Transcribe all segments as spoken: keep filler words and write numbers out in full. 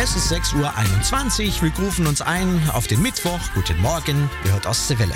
Es ist sechs Uhr einundzwanzig. Wir rufen uns ein auf den Mittwoch. Guten Morgen, ihr hört Ostseewelle.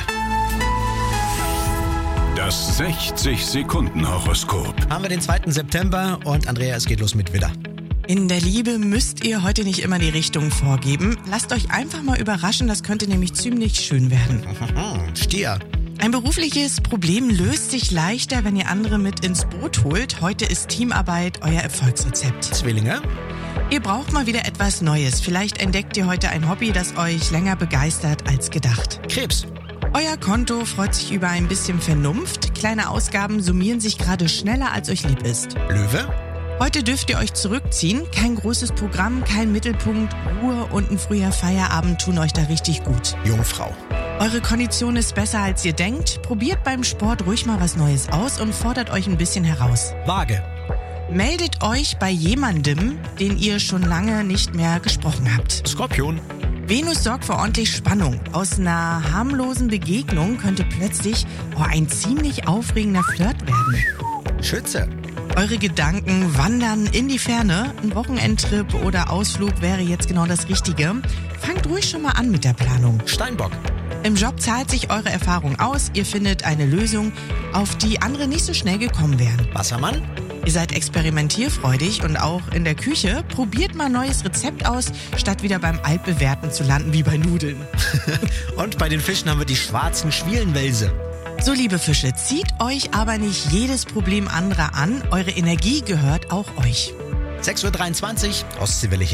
Das sechzig-Sekunden-Horoskop. Haben wir den zweiten September und Andrea, es geht los mit Widder. In der Liebe müsst ihr heute nicht immer die Richtung vorgeben. Lasst euch einfach mal überraschen, das könnte nämlich ziemlich schön werden. Stier. Ein berufliches Problem löst sich leichter, wenn ihr andere mit ins Boot holt. Heute ist Teamarbeit euer Erfolgsrezept. Zwillinge. Ihr braucht mal wieder etwas Neues. Vielleicht entdeckt ihr heute ein Hobby, das euch länger begeistert als gedacht. Krebs. Euer Konto freut sich über ein bisschen Vernunft. Kleine Ausgaben summieren sich gerade schneller, als euch lieb ist. Löwe. Heute dürft ihr euch zurückziehen. Kein großes Programm, kein Mittelpunkt. Ruhe und ein früher Feierabend tun euch da richtig gut. Jungfrau. Eure Kondition ist besser, als ihr denkt. Probiert beim Sport ruhig mal was Neues aus und fordert euch ein bisschen heraus. Waage. Meldet euch bei jemandem, den ihr schon lange nicht mehr gesprochen habt. Skorpion. Venus sorgt für ordentlich Spannung. Aus einer harmlosen Begegnung könnte plötzlich oh, ein ziemlich aufregender Flirt werden. Schütze. Eure Gedanken wandern in die Ferne. Ein Wochenendtrip oder Ausflug wäre jetzt genau das Richtige. Fangt ruhig schon mal an mit der Planung. Steinbock. Im Job zahlt sich eure Erfahrung aus. Ihr findet eine Lösung, auf die andere nicht so schnell gekommen wären. Wassermann. Ihr seid experimentierfreudig und auch in der Küche. Probiert mal ein neues Rezept aus, statt wieder beim Altbewährten zu landen wie bei Nudeln. Und bei den Fischen haben wir die schwarzen Schwielenwälse. So, liebe Fische, zieht euch aber nicht jedes Problem anderer an. Eure Energie gehört auch euch. sechs Uhr dreiundzwanzig. Ostseewelle hier.